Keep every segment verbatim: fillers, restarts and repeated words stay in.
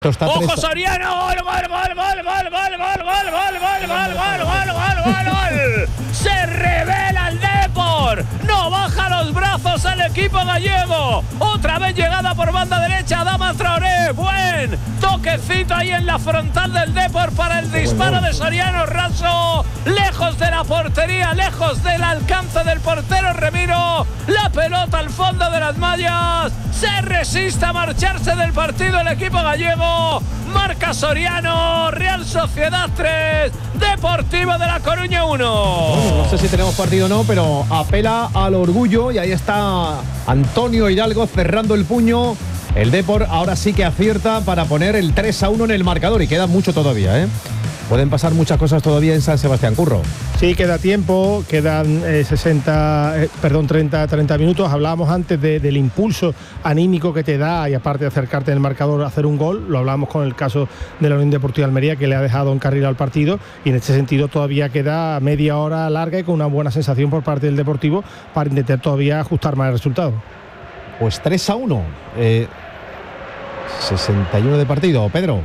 ¡Ojo Soriano! ¡Gol, gol, gol, gol, gol, gol, gol, gol, gol, gol, gol, gol, gol, gol, gol, gol! ¡Se revela el Depor! ¡No baja los brazos el equipo gallego! Otra vez llegada por banda derecha, Adama Traoré. Buen toquecito ahí en la frontal del Depor para el disparo de Soriano Raso. Lejos de la portería, lejos del alcance del portero Remiro. La pelota al fondo de las mallas. Se resiste a marcharse del partido el equipo gallego. Marca Soriano. Real Sociedad tres, Deportivo de La Coruña uno. Bueno, no sé si tenemos partido o no, pero apela al orgullo y ahí está Antonio Hidalgo cerrando el puño. El Depor ahora sí que acierta para poner el tres a uno en el marcador y queda mucho todavía, ¿eh? Pueden pasar muchas cosas todavía en San Sebastián, Curro. Sí, queda tiempo, quedan eh, sesenta, eh, perdón, treinta, treinta minutos. Hablábamos antes de, del impulso anímico que te da y aparte de acercarte en el marcador a hacer un gol. Lo hablábamos con el caso de la Unión Deportiva Almería, que le ha dejado encarrilado el partido, y en este sentido todavía queda media hora larga y con una buena sensación por parte del Deportivo para intentar todavía ajustar más el resultado. Pues tres a uno, eh, sesenta y uno de partido, Pedro.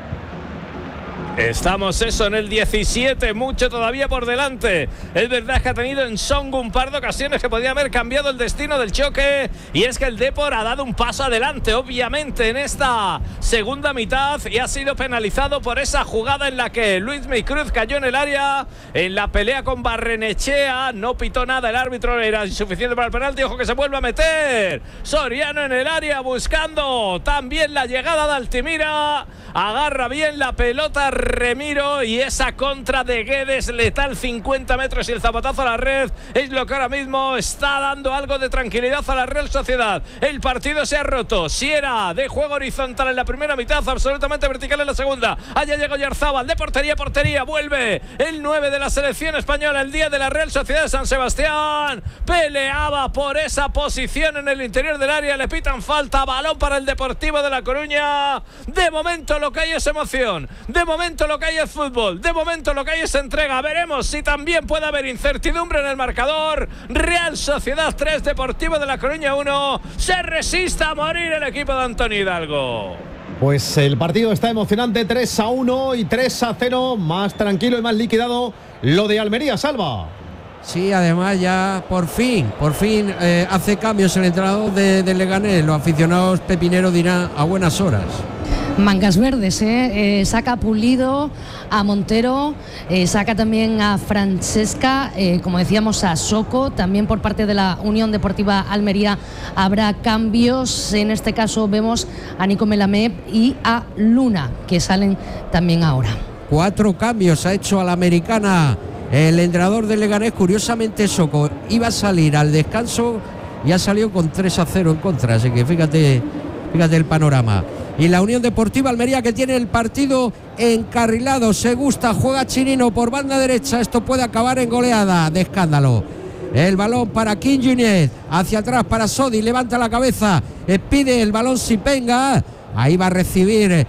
Estamos eso en el diecisiete, mucho todavía por delante. Es verdad que ha tenido en Song un par de ocasiones que podía haber cambiado el destino del choque, y es que el Depor ha dado un paso adelante obviamente en esta segunda mitad y ha sido penalizado por esa jugada en la que Luis Cruz cayó en el área en la pelea con Barrenechea. No pitó nada el árbitro, era insuficiente para el penalti. Ojo que se vuelve a meter Soriano en el área buscando también la llegada de Altimira. Agarra bien la pelota Remiro y esa contra de Guedes letal, cincuenta metros y el zapatazo a la red es lo que ahora mismo está dando algo de tranquilidad a la Real Sociedad. El partido se ha roto. Si era de juego horizontal en la primera mitad, absolutamente vertical en la segunda. Allá llegó Yarzábal de portería a portería. Vuelve el nueve de la selección española, el día de la Real Sociedad de San Sebastián. Peleaba por esa posición en el interior del área. Le pitan falta. Balón para el Deportivo de La Coruña. De momento lo que hay es emoción. De momento lo que hay es fútbol. De momento lo que hay es entrega. Veremos si también puede haber incertidumbre en el marcador. Real Sociedad tres, Deportivo de La Coruña uno. Se resiste a morir el equipo de Antonio Hidalgo. Pues el partido está emocionante, tres a uno y tres a cero. Más tranquilo y más liquidado lo de Almería, Salva. Sí, además ya por fin, por fin eh, hace cambios el entrenador de, de Leganés. Los aficionados pepineros dirán a buenas horas. Mangas verdes, ¿eh? Eh, saca a Pulido, a Montero, eh, saca también a Francesca, eh, como decíamos a Soco. También por parte de la Unión Deportiva Almería habrá cambios. En este caso vemos a Nico Melamé y a Luna, que salen también ahora. Cuatro cambios ha hecho a la americana el entrenador de Leganés. Curiosamente Soco iba a salir al descanso y ha salido con tres a cero en contra, así que fíjate, fíjate el panorama. Y la Unión Deportiva Almería, que tiene el partido encarrilado, se gusta, juega Chinino por banda derecha, esto puede acabar en goleada de escándalo. El balón para King Junior, hacia atrás para Sodi, levanta la cabeza, pide el balón Sipenga, ahí va a recibir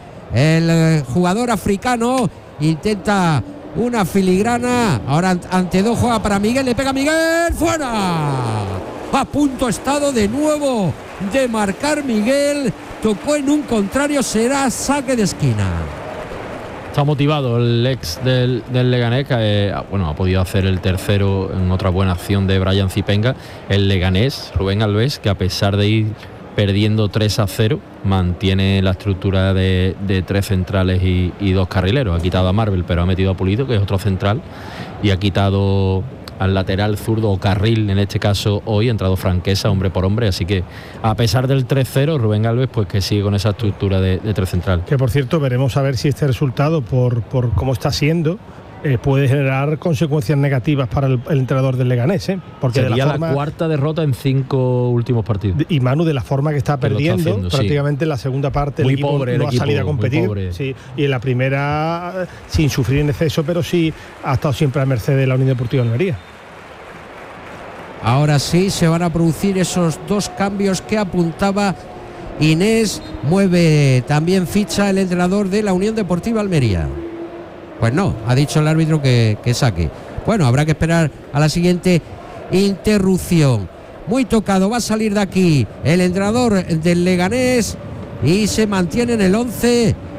el jugador africano, intenta una filigrana, ahora ante dos juega para Miguel, le pega Miguel, fuera. A punto estado de nuevo de marcar Miguel, tocó en un contrario, será saque de esquina. Está motivado el ex del, del Leganés, que eh, bueno, ha podido hacer el tercero en otra buena acción de Brian Zipenga. El Leganés, Rubén Alves, que a pesar de ir perdiendo tres a cero, mantiene la estructura de, de tres centrales y, y dos carrileros. Ha quitado a Marvel, pero ha metido a Pulido, que es otro central, y ha quitado al lateral zurdo o carril, en este caso hoy ha entrado Franquesa hombre por hombre, así que a pesar del tres cero, Rubén Alves pues que sigue con esa estructura de, de tres central. Que por cierto veremos a ver si este resultado, por, por cómo está siendo, eh, puede generar consecuencias negativas para el, el entrenador del Leganés, ¿eh? Porque sería de la, forma, la cuarta derrota en cinco últimos partidos. Y Manu, de la forma que está perdiendo, está haciendo, prácticamente sí. En la segunda parte muy el equipo pobre, no el ha equipo, salido a competir, sí, y en la primera sin sufrir en exceso, pero sí ha estado siempre a merced de la Unión Deportiva Almería. Ahora sí se van a producir esos dos cambios que apuntaba Inés. Mueve también ficha el entrenador de la Unión Deportiva Almería. Pues no, ha dicho el árbitro que, que saque. Bueno, habrá que esperar a la siguiente interrupción. Muy tocado, va a salir de aquí el entrenador del Leganés. y se mantiene en el once